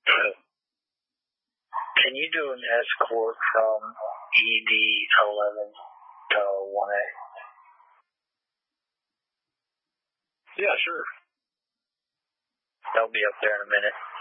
Can you do an escort from ED11 to 1A? Yeah, sure. They'll be up there in a minute.